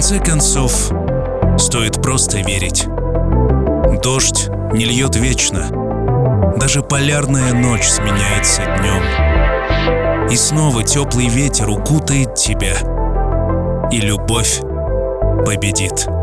конце концов, стоит просто верить. Дождь не льет вечно. Даже полярная ночь сменяется днем. И снова теплый ветер укутает тебя, и любовь победит.